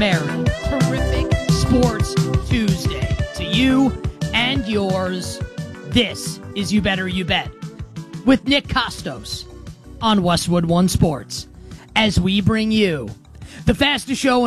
Merry, terrific Sports Tuesday to you and yours. This is You Better You Bet with Nick Costos on Westwood One Sports as we bring you the fastest show in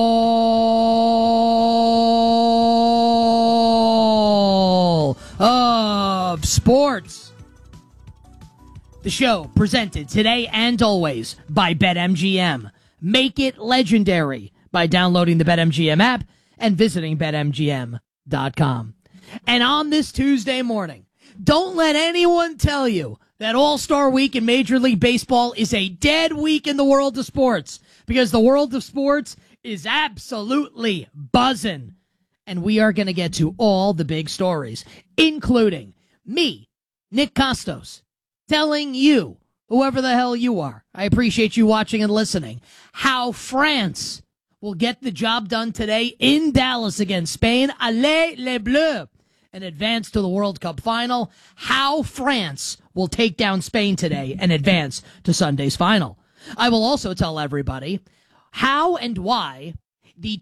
all of sports. The show presented today and always by BetMGM. Make it legendary by downloading the BetMGM app and visiting BetMGM.com. And on this Tuesday morning, don't let anyone tell you that All-Star Week in Major League Baseball is a dead week in the world of sports, because the world of sports is absolutely buzzing. And we are going to get to all the big stories, including me, Nick Costos, telling you, whoever the hell you are, I appreciate you watching and listening, how France will get the job done today in Dallas against Spain. Allez les Bleus! And advance to the World Cup final. How France will take down Spain today and advance to Sunday's final. I will also tell everybody how and why the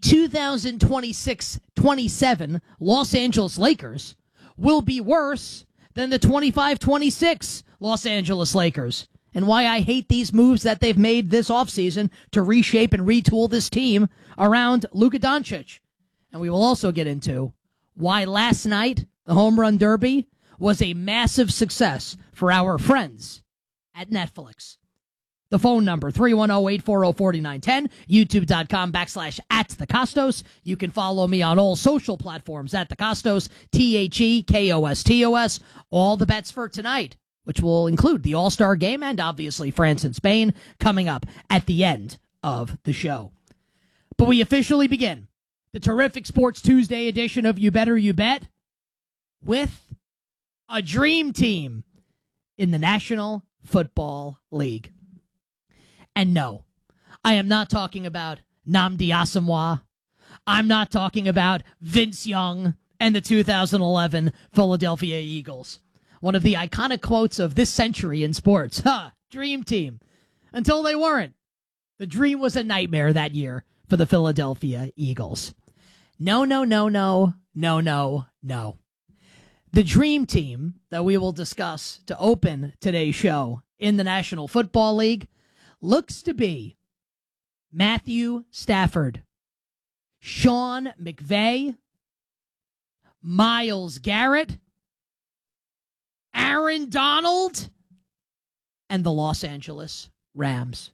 2026-27 Los Angeles Lakers will be worse than the 25-26 Los Angeles Lakers, and why I hate these moves that they've made this offseason to reshape and retool this team around Luka Doncic. And we will also get into why last night the Home Run Derby was a massive success for our friends at Netflix. The phone number, 310-840-4910, youtube.com/@thecostos. You can follow me on all social platforms at The Costos, TheKostos. All the bets for tonight, which will include the All-Star Game and obviously France and Spain, coming up at the end of the show. But we officially begin the terrific Sports Tuesday edition of You Better You Bet with a dream team in the National Football League. And no, I am not talking about Nnamdi Asomugha. I'm not talking about Vince Young and the 2011 Philadelphia Eagles. One of the iconic quotes of this century in sports. Dream team. Until they weren't. The dream was a nightmare that year for the Philadelphia Eagles. No. The dream team that we will discuss to open today's show in the National Football League looks to be Matthew Stafford, Sean McVay, Myles Garrett, Aaron Donald, and the Los Angeles Rams.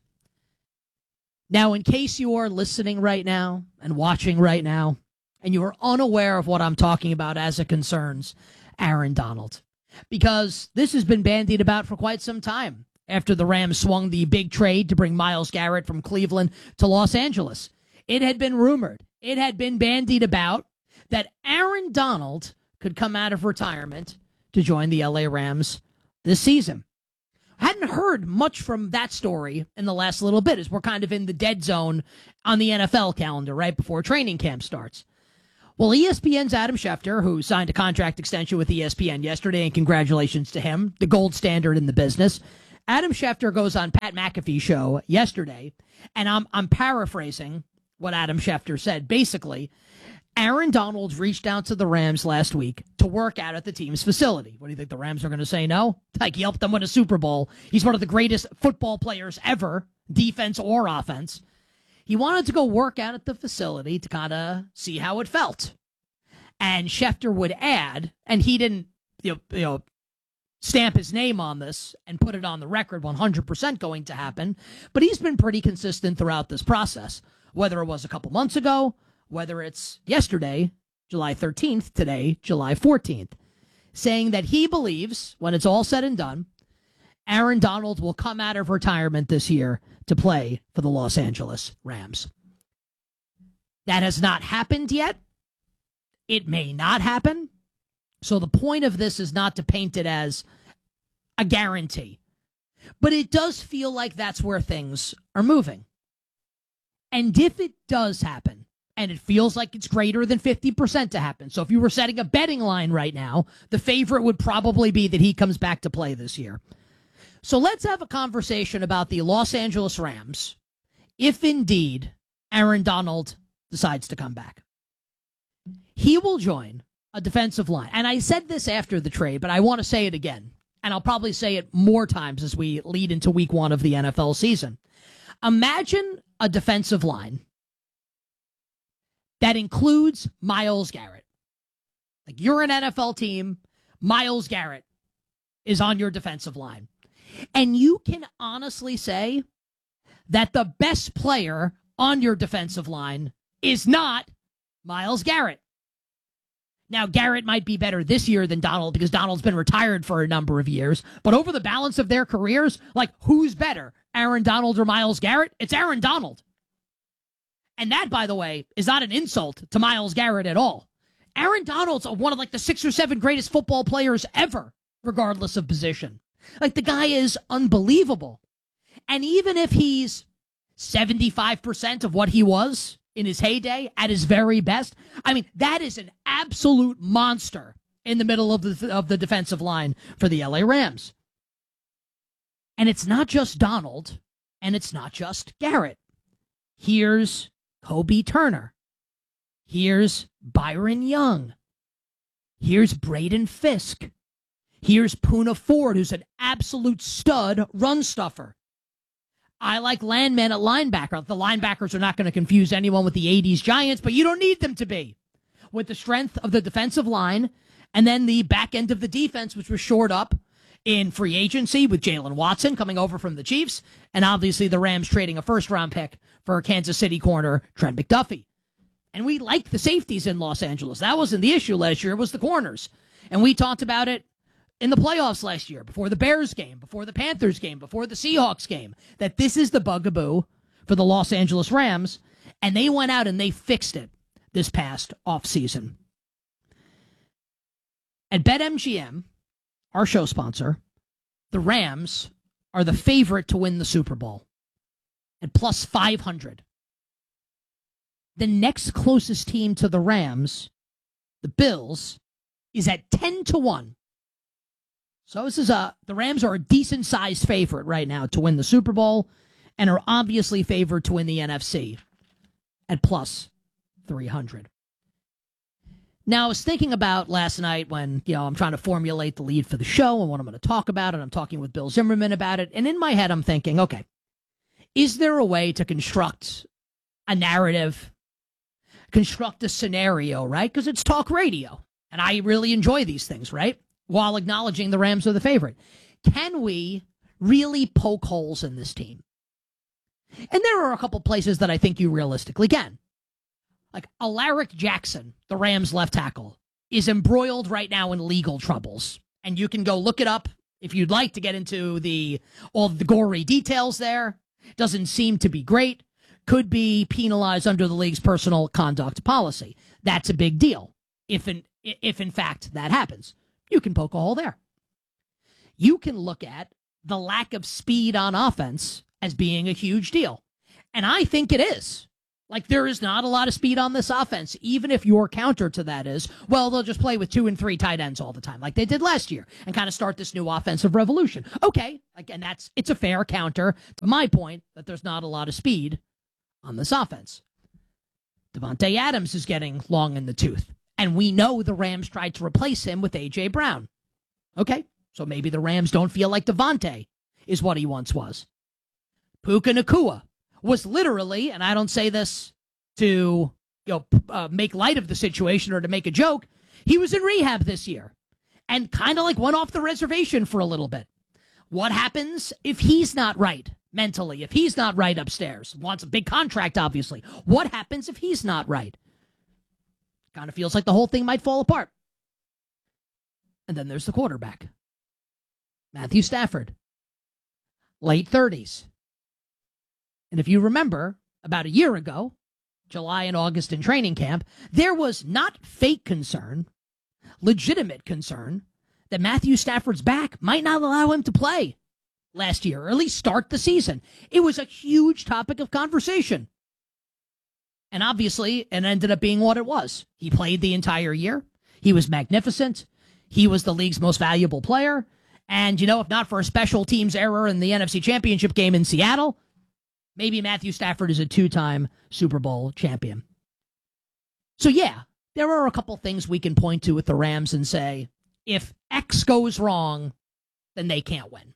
Now, in case you are listening right now and watching right now, and you are unaware of what I'm talking about as it concerns Aaron Donald, because this has been bandied about for quite some time after the Rams swung the big trade to bring Myles Garrett from Cleveland to Los Angeles. It had been rumored, it had been bandied about that Aaron Donald could come out of retirement to join the LA Rams this season. Hadn't heard much from that story in the last little bit, as we're kind of in the dead zone on the NFL calendar right before training camp starts. Well, ESPN's Adam Schefter, who signed a contract extension with ESPN yesterday, and congratulations to him, the gold standard in the business. Adam Schefter goes on Pat McAfee's show yesterday, and I'm paraphrasing what Adam Schefter said. Basically, Aaron Donald reached out to the Rams last week to work out at the team's facility. What do you think, the Rams are going to say no? Like, he helped them win a Super Bowl. He's one of the greatest football players ever, defense or offense. He wanted to go work out at the facility to kind of see how it felt. And Schefter would add, and he didn't stamp his name on this and put it on the record 100% going to happen, but he's been pretty consistent throughout this process, whether it was a couple months ago, whether it's yesterday, July 13th, today, July 14th, saying that he believes, when it's all said and done, Aaron Donald will come out of retirement this year to play for the Los Angeles Rams. That has not happened yet. It may not happen. So the point of this is not to paint it as a guarantee. But it does feel like that's where things are moving. And if it does happen, and it feels like it's greater than 50% to happen, so if you were setting a betting line right now, the favorite would probably be that he comes back to play this year. So let's have a conversation about the Los Angeles Rams, if indeed Aaron Donald decides to come back, he will join a defensive line. And I said this after the trade, but I want to say it again. And I'll probably say it more times as we lead into week 1 of the NFL season. Imagine a defensive line that includes Myles Garrett. Like, you're an NFL team, Myles Garrett is on your defensive line. And you can honestly say that the best player on your defensive line is not Myles Garrett. Now, Garrett might be better this year than Donald because Donald's been retired for a number of years. But over the balance of their careers, like, who's better, Aaron Donald or Myles Garrett? It's Aaron Donald. And that, by the way, is not an insult to Myles Garrett at all. Aaron Donald's one of, like, the 6 or 7 greatest football players ever, regardless of position. Like, the guy is unbelievable. And even if he's 75% of what he was in his heyday, at his very best, I mean, that is an absolute monster in the middle of the defensive line for the LA Rams. And it's not just Donald, and it's not just Garrett. Here's Kobe Turner. Here's Byron Young. Here's Braden Fisk. Here's Poona Ford, who's an absolute stud run stuffer. I like Landman at linebacker. The linebackers are not going to confuse anyone with the 80s Giants, but you don't need them to be. With the strength of the defensive line and then the back end of the defense, which was shored up in free agency with Jalen Watson coming over from the Chiefs, and obviously the Rams trading a first-round pick for Kansas City corner Trent McDuffie. And we liked the safeties in Los Angeles. That wasn't the issue last year. It was the corners. And we talked about it in the playoffs last year, before the Bears game, before the Panthers game, before the Seahawks game, that this is the bugaboo for the Los Angeles Rams, and they went out and they fixed it this past offseason. At BetMGM, our show sponsor, the Rams are the favorite to win the Super Bowl at plus 500. The next closest team to the Rams, the Bills, is at 10-1. So this is the Rams are a decent-sized favorite right now to win the Super Bowl and are obviously favored to win the NFC at plus 300. Now, I was thinking about last night when, I'm trying to formulate the lead for the show and what I'm going to talk about, and I'm talking with Bill Zimmerman about it, and in my head I'm thinking, okay, is there a way to construct a narrative, construct a scenario, right? Because it's talk radio, and I really enjoy these things, right? While acknowledging the Rams are the favorite. Can we really poke holes in this team? And there are a couple places that I think you realistically can. Like Alaric Jackson, the Rams left tackle, is embroiled right now in legal troubles. And you can go look it up if you'd like to get into all the gory details there. Doesn't seem to be great. Could be penalized under the league's personal conduct policy. That's a big deal, if in fact that happens. You can poke a hole there. You can look at the lack of speed on offense as being a huge deal. And I think it is. Like, there is not a lot of speed on this offense, even if your counter to that is, well, they'll just play with 2 and 3 tight ends all the time, like they did last year, and kind of start this new offensive revolution. Okay, again, it's a fair counter to my point that there's not a lot of speed on this offense. Devontae Adams is getting long in the tooth. And we know the Rams tried to replace him with A.J. Brown. Okay, so maybe the Rams don't feel like Devontae is what he once was. Puka Nacua was literally, and I don't say this to make light of the situation or to make a joke, he was in rehab this year and kind of like went off the reservation for a little bit. What happens if he's not right mentally, if he's not right upstairs? Wants a big contract, obviously. What happens if he's not right? Kind of feels like the whole thing might fall apart. And then there's the quarterback, Matthew Stafford, late 30s. And if you remember, about a year ago, July and August in training camp, there was not fake concern, legitimate concern, that Matthew Stafford's back might not allow him to play last year, or at least start the season. It was a huge topic of conversation. And obviously, it ended up being what it was. He played the entire year. He was magnificent. He was the league's most valuable player. And, if not for a special teams error in the NFC Championship game in Seattle, maybe Matthew Stafford is a 2-time Super Bowl champion. So, yeah, there are a couple things we can point to with the Rams and say, if X goes wrong, then they can't win.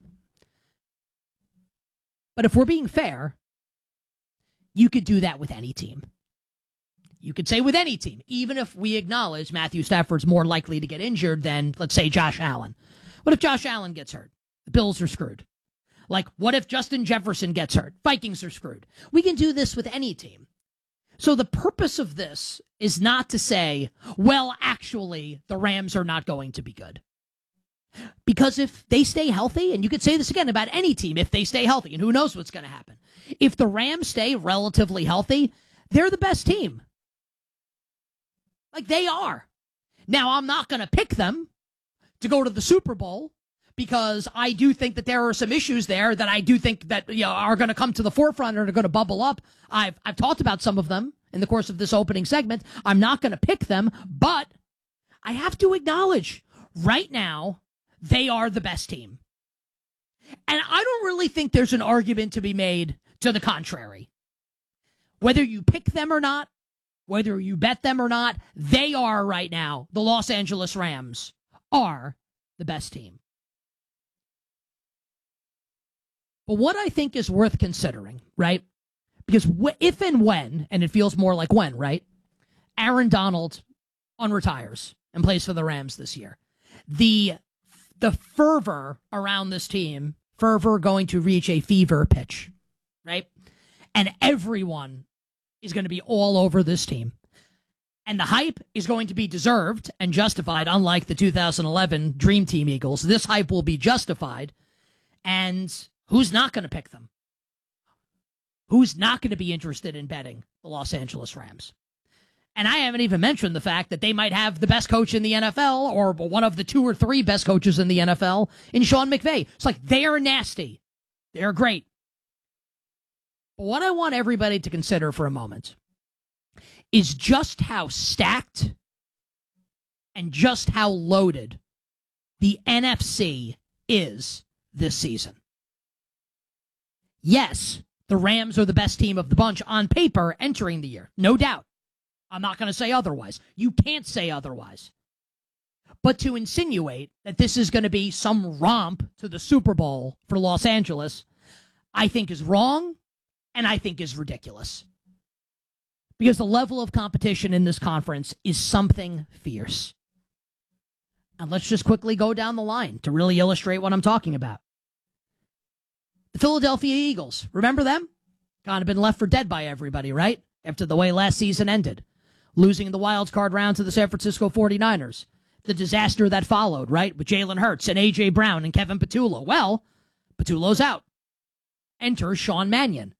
But if we're being fair, you could do that with any team. You could say with any team, even if we acknowledge Matthew Stafford's more likely to get injured than, let's say, Josh Allen. What if Josh Allen gets hurt? The Bills are screwed. Like, what if Justin Jefferson gets hurt? Vikings are screwed. We can do this with any team. So the purpose of this is not to say, well, actually, the Rams are not going to be good. Because if they stay healthy, and you could say this again about any team, if they stay healthy, and who knows what's going to happen. If the Rams stay relatively healthy, they're the best team. Like, they are. Now, I'm not going to pick them to go to the Super Bowl because I do think that there are some issues there that I do think that are going to come to the forefront or are going to bubble up. I've talked about some of them in the course of this opening segment. I'm not going to pick them, but I have to acknowledge right now they are the best team. And I don't really think there's an argument to be made to the contrary. Whether you pick them or not, whether you bet them or not, they are right now, the Los Angeles Rams are the best team. But what I think is worth considering, right? Because if and when, and it feels more like when, right? Aaron Donald unretires and plays for the Rams this year. The fervor around this team, fervor going to reach a fever pitch, right? And everyone is going to be all over this team. And the hype is going to be deserved and justified, unlike the 2011 Dream Team Eagles. This hype will be justified. And who's not going to pick them? Who's not going to be interested in betting the Los Angeles Rams? And I haven't even mentioned the fact that they might have the best coach in the NFL or one of the 2 or 3 best coaches in the NFL in Sean McVay. It's like they are nasty. They're great. But what I want everybody to consider for a moment is just how stacked and just how loaded the NFC is this season. Yes, the Rams are the best team of the bunch on paper entering the year. No doubt. I'm not going to say otherwise. You can't say otherwise. But to insinuate that this is going to be some romp to the Super Bowl for Los Angeles, I think is wrong. And I think is ridiculous. Because the level of competition in this conference is something fierce. And let's just quickly go down the line to really illustrate what I'm talking about. The Philadelphia Eagles, remember them? Kind of been left for dead by everybody, right? After the way last season ended. Losing in the wild card round to the San Francisco 49ers. The disaster that followed, right? With Jalen Hurts and A.J. Brown and Kevin Patullo. Well, Patullo's out. Enter Sean Mannion.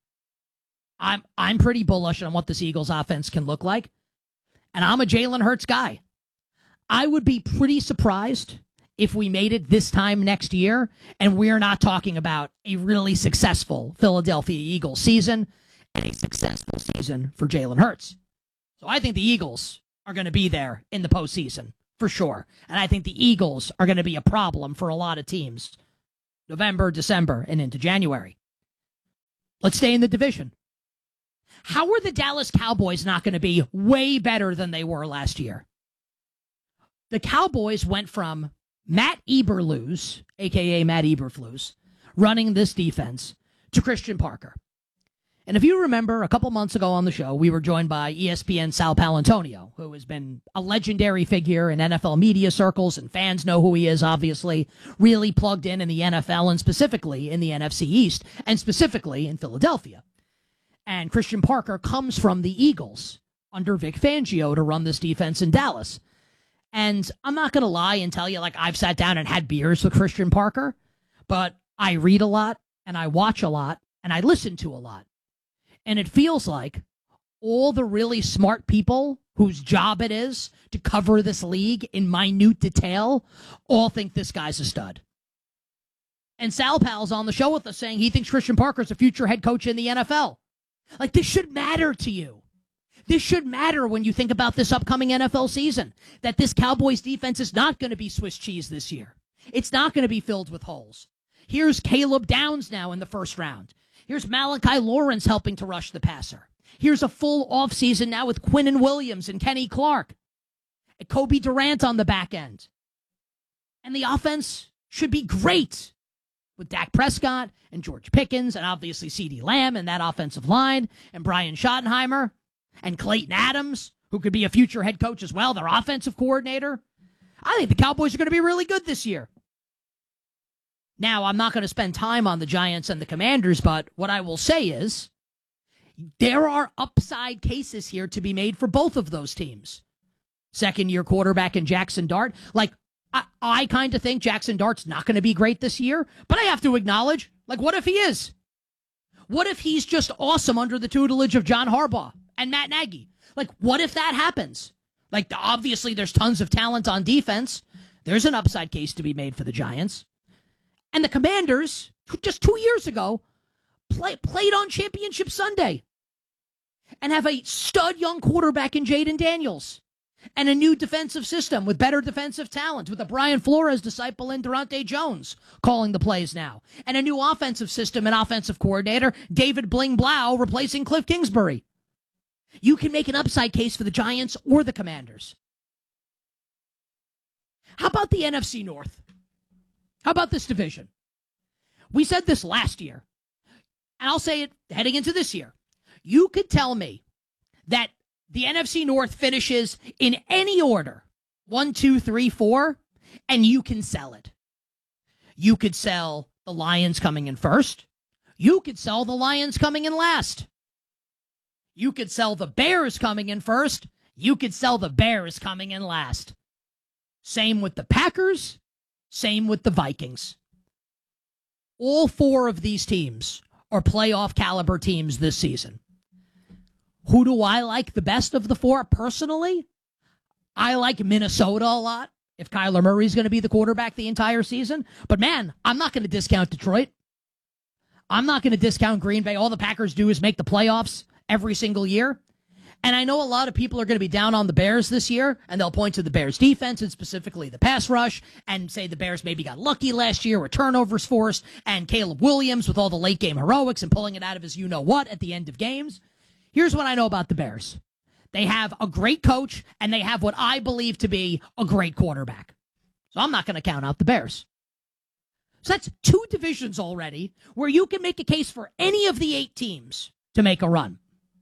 I'm pretty bullish on what this Eagles offense can look like. And I'm a Jalen Hurts guy. I would be pretty surprised if we made it this time next year and we're not talking about a really successful Philadelphia Eagles season and a successful season for Jalen Hurts. So I think the Eagles are going to be there in the postseason for sure. And I think the Eagles are going to be a problem for a lot of teams. November, December, and into January. Let's stay in the division. How are the Dallas Cowboys not going to be way better than they were last year? The Cowboys went from Matt Eberflus, a.k.a. Matt Eberflus, running this defense, to Christian Parker. And if you remember, a couple months ago on the show, we were joined by ESPN Sal Paolantonio, who has been a legendary figure in NFL media circles, and fans know who he is, obviously, really plugged in the NFL and specifically in the NFC East, and specifically in Philadelphia. And Christian Parker comes from the Eagles under Vic Fangio to run this defense in Dallas. And I'm not going to lie and tell you, like, I've sat down and had beers with Christian Parker, but I read a lot, and I watch a lot, and I listen to a lot. And it feels like all the really smart people whose job it is to cover this league in minute detail all think this guy's a stud. And Sal Pal's on the show with us saying he thinks Christian Parker's a future head coach in the NFL. Like, this should matter to you. This should matter when you think about this upcoming NFL season, that this Cowboys defense is not going to be Swiss cheese this year. It's not going to be filled with holes. Here's Caleb Downs now in the first round. Here's Malachi Lawrence helping to rush the passer. Here's a full offseason now with Quinnen Williams and Kenny Clark. And Kobe Durant on the back end. And the offense should be great with Dak Prescott and George Pickens and obviously CeeDee Lamb and that offensive line and Brian Schottenheimer and Clayton Adams, who could be a future head coach as well, their offensive coordinator. I think the Cowboys are going to be really good this year. Now, I'm not going to spend time on the Giants and the Commanders, but what I will say is there are upside cases here to be made for both of those teams. Second-year quarterback in Jackson Dart. I kind of think Jackson Dart's not going to be great this year, but I have to acknowledge, what if he is? What if he's just awesome under the tutelage of John Harbaugh and Matt Nagy? What if that happens? Obviously, there's tons of talent on defense. There's an upside case to be made for the Giants. And the Commanders, just 2 years ago, played on Championship Sunday and have a stud young quarterback in Jaden Daniels and a new defensive system with better defensive talent with a Brian Flores disciple in Durante Jones calling the plays now, and a new offensive system and offensive coordinator, David Bling Blau, replacing Cliff Kingsbury. You can make an upside case for the Giants or the Commanders. How about the NFC North? How about this division? We said this last year, and I'll say it heading into this year. You could tell me that the NFC North finishes in any order, 1, 2, 3, 4, and you can sell it. You could sell the Lions coming in first. You could sell the Lions coming in last. You could sell the Bears coming in first. You could sell the Bears coming in last. Same with the Packers. Same with the Vikings. All 4 of these teams are playoff caliber teams this season. Who do I like the best of the 4 personally? I like Minnesota a lot if Kyler Murray's going to be the quarterback the entire season. But man, I'm not going to discount Detroit. I'm not going to discount Green Bay. All the Packers do is make the playoffs every single year. And I know a lot of people are going to be down on the Bears this year, and they'll point to the Bears' defense and specifically the pass rush and say the Bears maybe got lucky last year with turnovers forced and Caleb Williams with all the late-game heroics and pulling it out of his you-know-what at the end of games. Here's what I know about the Bears. They have a great coach, and they have what I believe to be a great quarterback. So I'm not going to count out the Bears. So that's 2 divisions already where you can make a case for any of the 8 teams to make a run.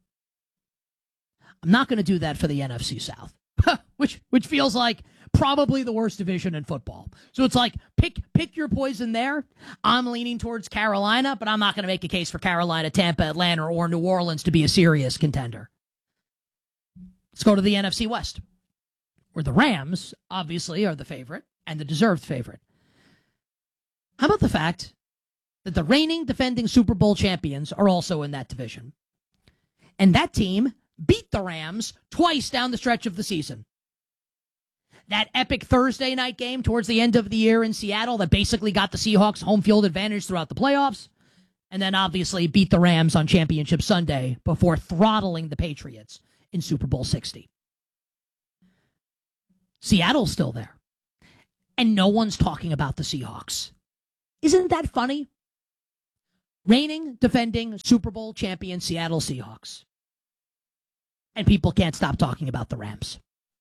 I'm not going to do that for the NFC South, which feels like probably the worst division in football. So it's pick your poison there. I'm leaning towards Carolina, but I'm not going to make a case for Carolina, Tampa, Atlanta, or New Orleans to be a serious contender. Let's go to the NFC West, where the Rams, obviously, are the favorite and the deserved favorite. How about the fact that the reigning defending Super Bowl champions are also in that division? And that team beat the Rams twice down the stretch of the season. That epic Thursday night game towards the end of the year in Seattle that basically got the Seahawks home field advantage throughout the playoffs, and then obviously beat the Rams on Championship Sunday before throttling the Patriots in Super Bowl 60. Seattle's still there, and no one's talking about the Seahawks. Isn't that funny? Reigning, defending Super Bowl champion Seattle Seahawks. And people can't stop talking about the Rams.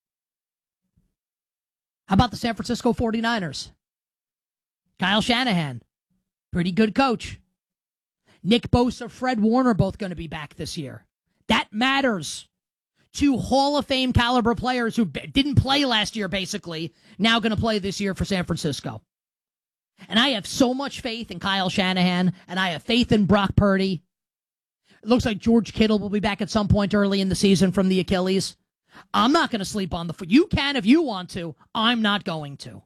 How about the San Francisco 49ers? Kyle Shanahan, pretty good coach. Nick Bosa, Fred Warner, both going to be back this year. That matters. 2 Hall of Fame caliber players who didn't play last year, basically, now going to play this year for San Francisco. And I have so much faith in Kyle Shanahan, and I have faith in Brock Purdy. It looks like George Kittle will be back at some point early in the season from the Achilles. I'm not going to sleep on the foot. You can if you want to. I'm not going to.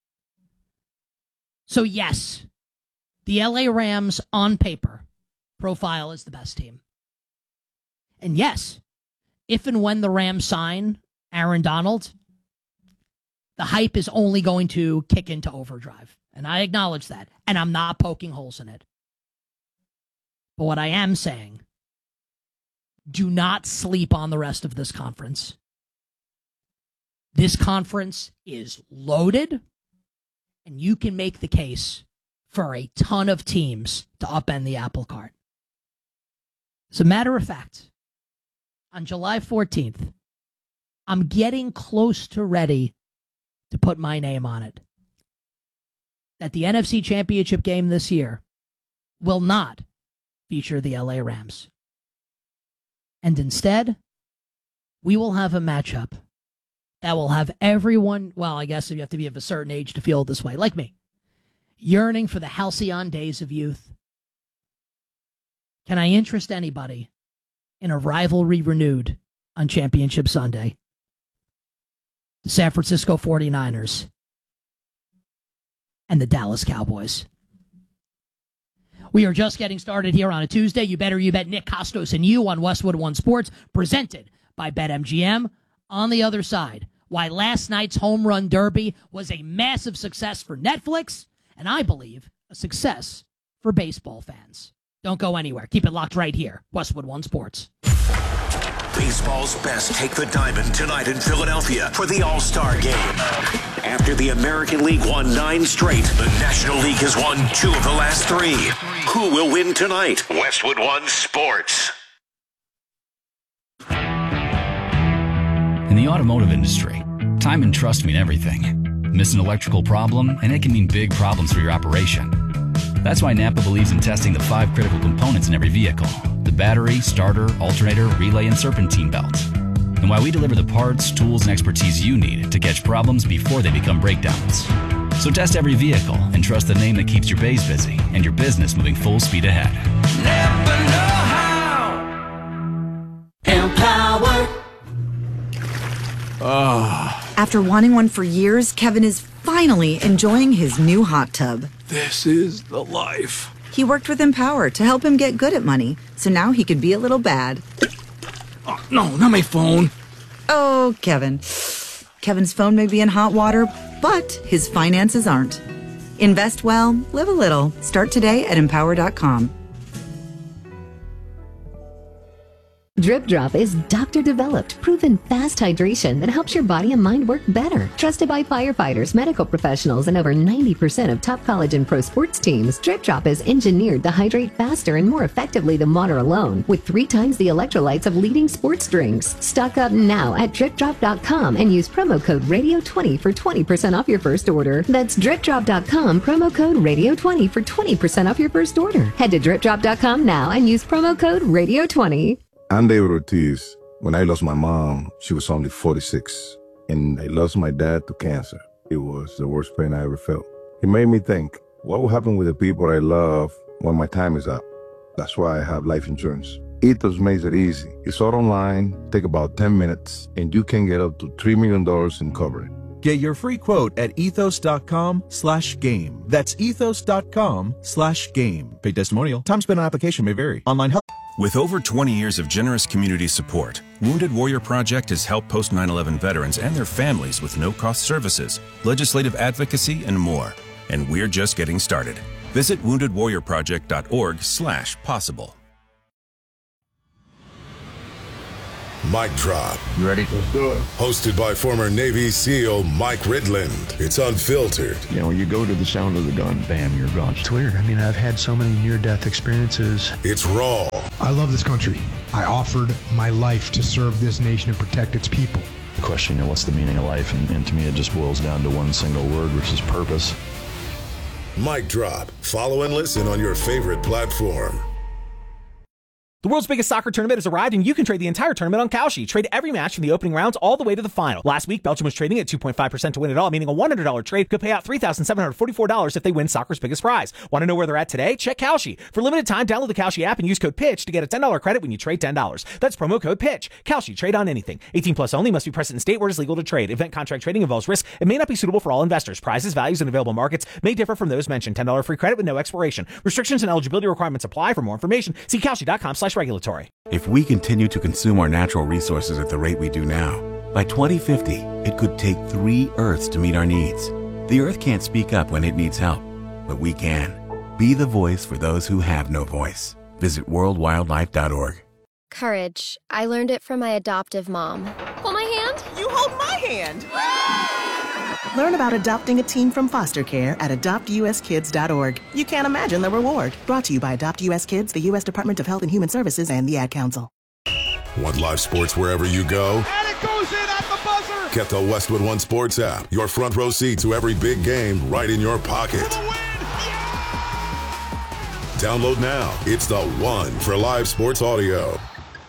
So yes, the LA Rams on paper profile is the best team. And yes, if and when the Rams sign Aaron Donald, the hype is only going to kick into overdrive. And I acknowledge that. And I'm not poking holes in it. But what I am saying, do not sleep on the rest of this conference. This conference is loaded, and you can make the case for a ton of teams to upend the apple cart. As a matter of fact, on July 14th, I'm getting close to ready to put my name on it, that the NFC Championship game this year will not feature the LA Rams. And instead, we will have a matchup that will have everyone, well, I guess you have to be of a certain age to feel this way, like me, yearning for the halcyon days of youth. Can I interest anybody in a rivalry renewed on Championship Sunday? The San Francisco 49ers and the Dallas Cowboys. We are just getting started here on a Tuesday. You better you bet Nick Costos and you on Westwood One Sports, presented by BetMGM. On the other side, why last night's home run derby was a massive success for Netflix, and I believe a success for baseball fans. Don't go anywhere. Keep it locked right here. Westwood One Sports. Baseball's best take the diamond tonight in Philadelphia for the All-Star Game. After the American League won 9 straight, the National League has won 2 of the last 3. Who will win tonight? Westwood One Sports. In the automotive industry, time and trust mean everything. Miss an electrical problem, and it can mean big problems for your operation. That's why Napa believes in testing the 5 critical components in every vehicle: the battery, starter, alternator, relay, and serpentine belt. And why we deliver the parts, tools, and expertise you need to catch problems before they become breakdowns. So test every vehicle and trust the name that keeps your bays busy and your business moving full speed ahead. Napa know-how. Empower. After wanting one for years, Kevin is finally enjoying his new hot tub. This is the life. He worked with Empower to help him get good at money, so now he could be a little bad. Oh, no, not my phone. Oh, Kevin. Kevin's phone may be in hot water, but his finances aren't. Invest well, live a little. Start today at Empower.com. Drip Drop is doctor-developed, proven fast hydration that helps your body and mind work better. Trusted by firefighters, medical professionals, and over 90% of top college and pro sports teams, Drip Drop is engineered to hydrate faster and more effectively than water alone, with 3 times the electrolytes of leading sports drinks. Stock up now at DripDrop.com and use promo code RADIO20 for 20% off your first order. That's DripDrop.com, promo code RADIO20 for 20% off your first order. Head to DripDrop.com now and use promo code RADIO20. I'm David Ortiz. When I lost my mom, she was only 46, and I lost my dad to cancer. It was the worst pain I ever felt. It made me think, what will happen with the people I love when my time is up? That's why I have life insurance. Ethos makes it easy. It's all online, take about 10 minutes, and you can get up to $3 million in coverage. Get your free quote at ethos.com/game. That's ethos.com/game. Paid testimonial. Time spent on application may vary. Online help. With over 20 years of generous community support, Wounded Warrior Project has helped post 9/11 veterans and their families with no-cost services, legislative advocacy, and more. And we're just getting started. Visit woundedwarriorproject.org/possible. Mic Drop. You ready? Let's do it. Hosted by former Navy SEAL Mike Ridland. It's unfiltered. You know, you go to the sound of the gun, bam, you're gone. It's weird. I mean, I've had so many near-death experiences. It's raw. I love this country. I offered my life to serve this nation and protect its people. The question, you know, what's the meaning of life? And to me, it just boils down to one single word, which is purpose. Mic Drop. Follow and listen on your favorite platform. The world's biggest soccer tournament has arrived, and you can trade the entire tournament on Kalshi. Trade every match from the opening rounds all the way to the final. Last week, Belgium was trading at 2.5% to win it all, meaning a $100 trade could pay out $3,744 if they win soccer's biggest prize. Want to know where they're at today? Check Kalshi. For limited time, download the Kalshi app and use code PITCH to get a $10 credit when you trade $10. That's promo code PITCH. Kalshi. Trade on anything. 18 plus only. Must be present in state where it is legal to trade. Event contract trading involves risk. It may not be suitable for all investors. Prizes, values, and available markets may differ from those mentioned. $10 free credit with no expiration. Restrictions and eligibility requirements apply. For more information, see Kalshi.com/regulatory. If we continue to consume our natural resources at the rate we do now, by 2050, it could take 3 Earths to meet our needs. The Earth can't speak up when it needs help, but we can. Be the voice for those who have no voice. Visit worldwildlife.org. Courage. I learned it from my adoptive mom. Hold my hand. You hold my hand. Learn about adopting a teen from foster care at adoptuskids.org. You can't imagine the reward. Brought to you by Adopt US Kids, the U.S. Department of Health and Human Services, and the Ad Council. Want live sports wherever you go? And it goes in at the buzzer! Get the Westwood One Sports app. Your front row seat to every big game right in your pocket. Download now. It's the one for live sports audio.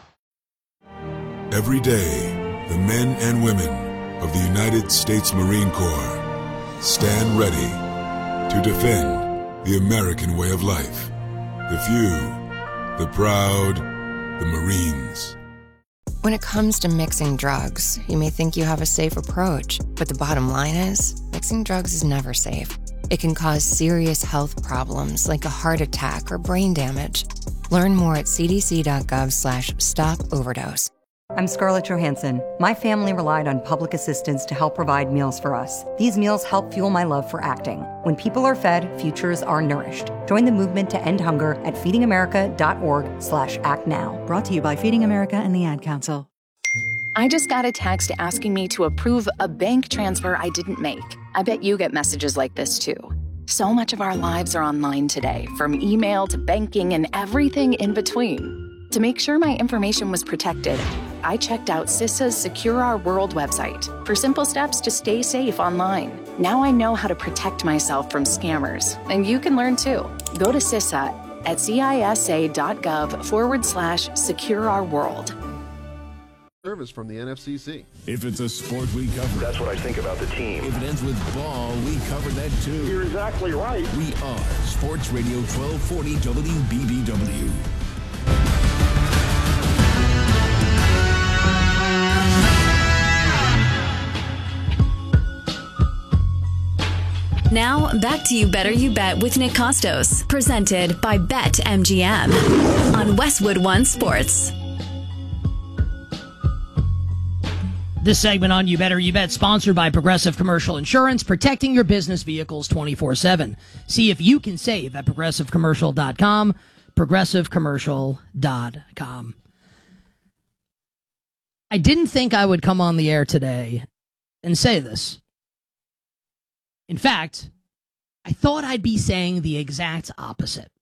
Every day, the men and women of the United States Marine Corps stand ready to defend the American way of life. The few, the proud, the Marines. When it comes to mixing drugs, you may think you have a safe approach, but the bottom line is, mixing drugs is never safe. It can cause serious health problems like a heart attack or brain damage. Learn more at cdc.gov/stop-overdose. I'm Scarlett Johansson. My family relied on public assistance to help provide meals for us. These meals help fuel my love for acting. When people are fed, futures are nourished. Join the movement to end hunger at feedingamerica.org/actnow. Brought to you by Feeding America and the Ad Council. I just got a text asking me to approve a bank transfer I didn't make. I bet you get messages like this too. So much of our lives are online today, from email to banking and everything in between. To make sure my information was protected, I checked out CISA's Secure Our World website for simple steps to stay safe online. Now I know how to protect myself from scammers, and you can learn too. Go to CISA at cisa.gov/Secure Our World. Service from the NFCC. If it's a sport, we cover it. That's what I think about the team. If it ends with ball, we cover that too. You're exactly right. We are Sports Radio 1240 WBBW. Now, back to You Better You Bet with Nick Costos, presented by BetMGM on Westwood One Sports. This segment on You Better You Bet, sponsored by Progressive Commercial Insurance, protecting your business vehicles 24/7. See if you can save at progressivecommercial.com, progressivecommercial.com. I didn't think I would come on the air today and say this. In fact, I thought I'd be saying the exact opposite.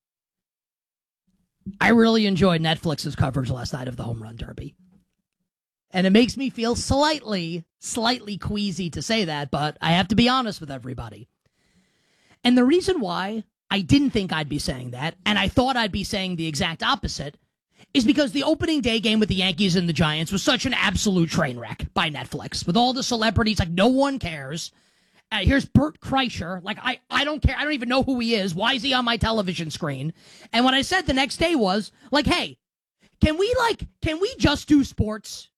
I really enjoyed Netflix's coverage last night of the Home Run Derby. And it makes me feel slightly queasy to say that, but I have to be honest with everybody. And the reason why I didn't think I'd be saying that, and I thought I'd be saying the exact opposite, is because the opening day game with the Yankees and the Giants was such an absolute train wreck by Netflix. With all the celebrities, like no one cares. Here's Bert Kreischer. Like, I don't care. I don't even know who he is. Why is he on my television screen? And what I said the next day was, like, hey, can we just do sports?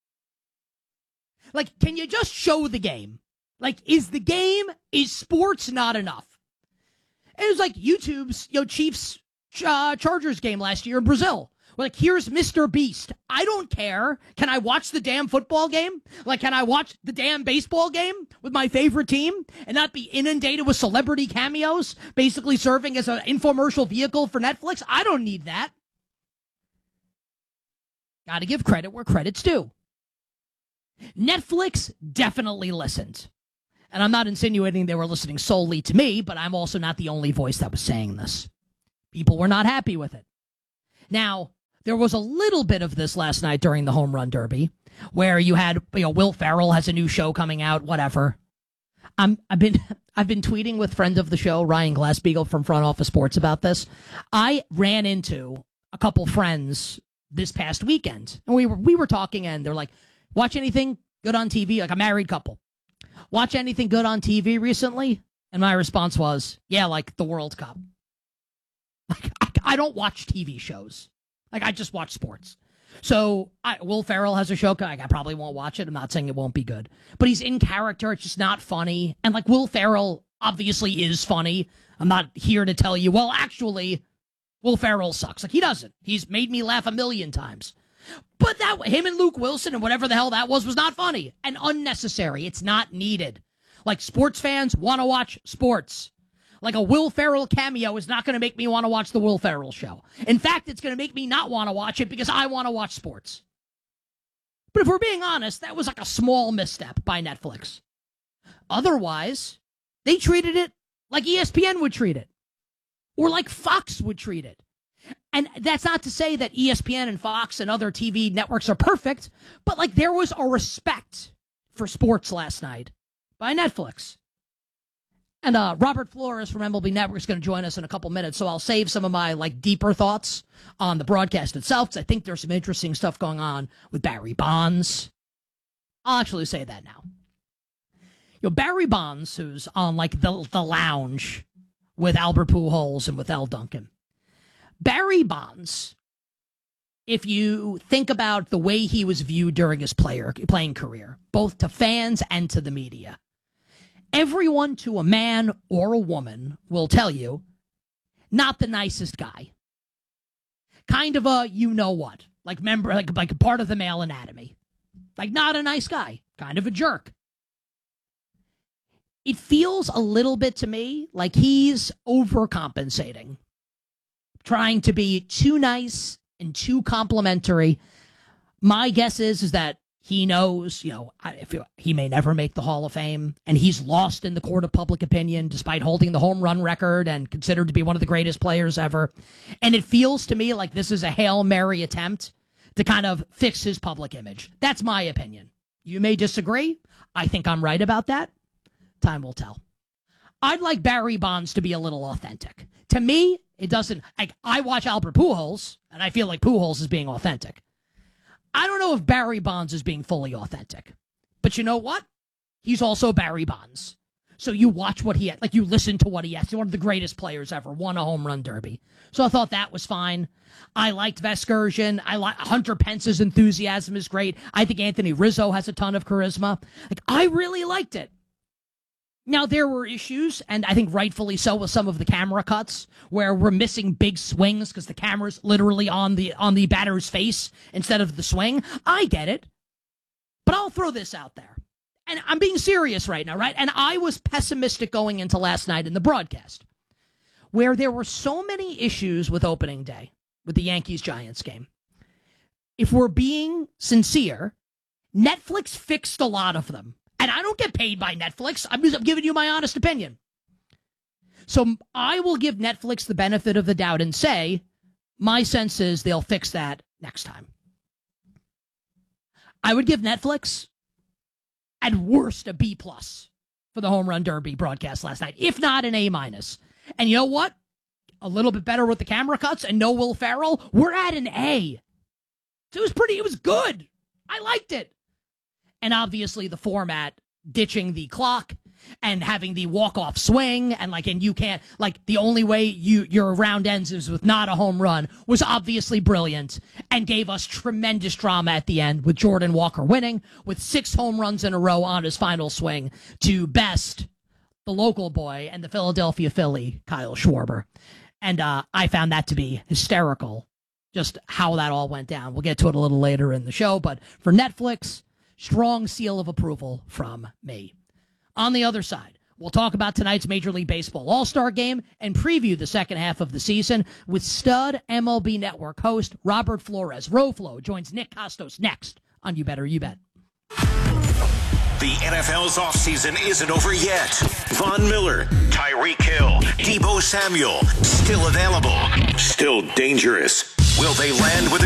Like, can you just show the game? Like, is sports not enough? And it was like YouTube's, Chiefs Chargers game last year in Brazil. Like, here's Mr. Beast. I don't care. Can I watch the damn football game? Like, can I watch the damn baseball game with my favorite team and not be inundated with celebrity cameos, basically serving as an infomercial vehicle for Netflix? I don't need that. Got to give credit where credit's due. Netflix definitely listened. And I'm not insinuating they were listening solely to me, but I'm also not the only voice that was saying this. People were not happy with it. Now, there was a little bit of this last night during the Home Run Derby, where you had, Will Ferrell has a new show coming out, whatever. I've been tweeting with friend of the show, Ryan Glassbeagle from Front Office Sports, about this. I ran into a couple friends this past weekend, and we were talking, and they're like, watch anything good on TV? Like a married couple. Watch anything good on TV recently? And my response was, yeah, like the World Cup. Like, I don't watch TV shows. Like, I just watch sports. So, Will Ferrell has a show. I probably won't watch it. I'm not saying it won't be good. But he's in character. It's just not funny. And, like, Will Ferrell obviously is funny. I'm not here to tell you, well, actually, Will Ferrell sucks. Like, he doesn't. He's made me laugh a million times. But him and Luke Wilson and whatever the hell that was not funny and unnecessary. It's not needed. Like, sports fans want to watch sports. Like, a Will Ferrell cameo is not going to make me want to watch the Will Ferrell show. In fact, it's going to make me not want to watch it because I want to watch sports. But if we're being honest, that was like a small misstep by Netflix. Otherwise, they treated it like ESPN would treat it. Or like Fox would treat it. And that's not to say that ESPN and Fox and other TV networks are perfect, but like there was a respect for sports last night by Netflix. And Robert Flores from MLB Network is going to join us in a couple minutes, so I'll save some of my like deeper thoughts on the broadcast itself, because I think there's some interesting stuff going on with Barry Bonds. I'll actually say that now. Barry Bonds, who's on like the lounge with Albert Pujols and with L. Duncan. Barry Bonds, if you think about the way he was viewed during his playing career, both to fans and to the media, everyone to a man or a woman will tell you, not the nicest guy. Kind of a you-know-what, like a part of the male anatomy. Like not a nice guy, kind of a jerk. It feels a little bit to me like he's overcompensating, trying to be too nice and too complimentary. My guess is that he knows, he may never make the Hall of Fame, and he's lost in the court of public opinion despite holding the home run record and considered to be one of the greatest players ever. And it feels to me like this is a Hail Mary attempt to kind of fix his public image. That's my opinion. You may disagree. I think I'm right about that. Time will tell. I'd like Barry Bonds to be a little authentic. To me, it doesn't, I watch Albert Pujols, and I feel like Pujols is being authentic. I don't know if Barry Bonds is being fully authentic. But you know what? He's also Barry Bonds. So you watch what he had, like you listen to what he has. He's one of the greatest players ever, won a home run derby. So I thought that was fine. I liked Vescursion. I like Hunter Pence's enthusiasm is great. I think Anthony Rizzo has a ton of charisma. I really liked it. Now, there were issues, and I think rightfully so, with some of the camera cuts where we're missing big swings because the camera's literally on the batter's face instead of the swing. I get it. But I'll throw this out there. And I'm being serious right now, right? And I was pessimistic going into last night in the broadcast, where there were so many issues with opening day, with the Yankees-Giants game. If we're being sincere, Netflix fixed a lot of them. And I don't get paid by Netflix. I'm giving you my honest opinion. So I will give Netflix the benefit of the doubt and say, my sense is they'll fix that next time. I would give Netflix, at worst, a B+ for the home run derby broadcast last night, if not an A-. And you know what? A little bit better with the camera cuts and no Will Ferrell. We're at an A. So it was good. I liked it. And obviously the format, ditching the clock and having the walk-off swing, and you can't, the only way your round ends is with not a home run, was obviously brilliant and gave us tremendous drama at the end, with Jordan Walker winning with 6 home runs in a row on his final swing to best the local boy and the Philadelphia Philly, Kyle Schwarber. And I found that to be hysterical, just how that all went down. We'll get to it a little later in the show, but for Netflix, strong seal of approval from me. On the other side, we'll talk about tonight's Major League Baseball All-Star Game and preview the second half of the season with stud MLB Network host Robert Flores. Roflo joins Nick Costos next on You Better You Bet. The NFL's offseason isn't over yet. Von Miller, Tyreek Hill, Deebo Samuel, still available, still dangerous. Will they land with